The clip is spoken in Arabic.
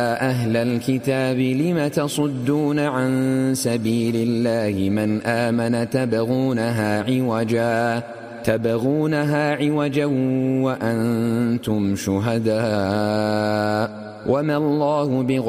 أهل الكتاب لم تصدون عن سبيل الله من آمن تبغونها عوجا وأنتم شهداء وما الله